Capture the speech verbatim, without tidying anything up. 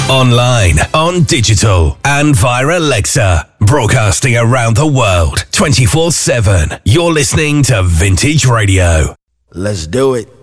Online, on digital, and via Alexa. Broadcasting around the world, twenty-four seven. You're listening to Vintage Radio. Let's do it.